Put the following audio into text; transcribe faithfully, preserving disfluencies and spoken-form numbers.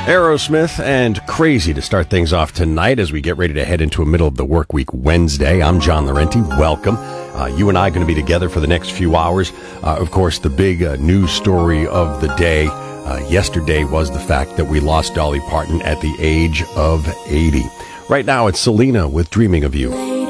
Aerosmith and Crazy to start things off tonight as we get ready to head into a middle of the work week Wednesday. I'm John Laurenti. Welcome. Uh, you and I are going to be together for the next few hours. Uh, of course, the big uh, news story of the day uh, yesterday was the fact that we lost Dolly Parton at the age of eighty. Right now, it's Selena with Dreaming of You.